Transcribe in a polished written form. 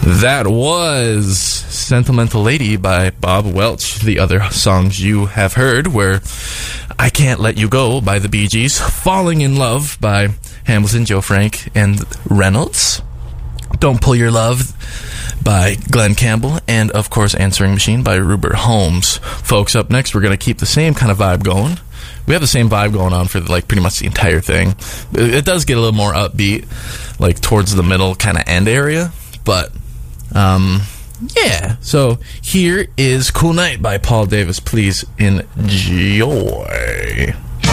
That was Sentimental Lady by Bob Welch. The other songs you have heard were I Can't Let You Go by the Bee Gees, Falling in Love by Hamilton, Joe Frank, and Reynolds, Don't Pull Your Love by Glenn Campbell, and, of course, Answering Machine by Rupert Holmes. Folks, up next, we're going to keep the same kind of vibe going. We have the same vibe going on for, like, pretty much the entire thing. It does get a little more upbeat, like, towards the middle kind of end area, but, yeah. So, here is Cool Night by Paul Davis. Please enjoy.